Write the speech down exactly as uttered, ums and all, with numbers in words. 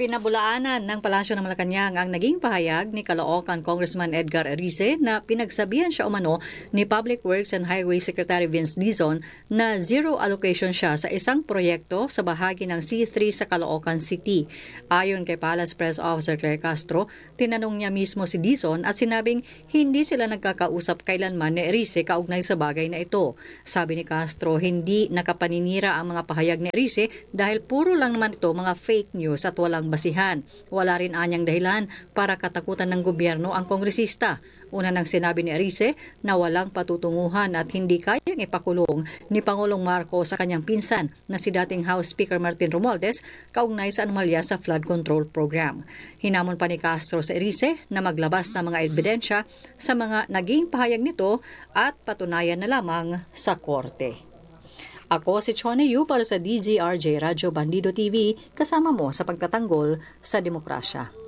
Pinabulaanan ng Palasyo ng Malacanang ang naging pahayag ni Caloocan Congressman Edgar Erice na pinagsabihan siya umano ni Public Works and Highway Secretary Vince Dizon na zero allocation siya sa isang proyekto sa bahagi ng C three sa Caloocan City. Ayon kay Palace Press Officer Claire Castro, tinanong niya mismo si Dizon at sinabing hindi sila nagkakausap kailanman ni Erice kaugnay sa bagay na ito. Sabi ni Castro, hindi nakapaninira ang mga pahayag ni Erice dahil puro lang naman ito mga fake news at walang basihan. Wala rin anyang dahilan para katakutan ng gobyerno ang kongresista. Una nang sinabi ni Erice na walang patutunguhan at hindi kayang ipakulong ni Pangulong Marcos sa kanyang pinsan na si dating House Speaker Martin Romualdez kaugnay sa anomalya sa flood control program. Hinamon pa ni Castro sa Erice na maglabas ng mga ebidensya sa mga naging pahayag nito at patunayan na lamang sa korte. Ako si Chone Yu para sa D Z R J Radyo Bandido T V, kasama mo sa pagtatanggol sa demokrasya.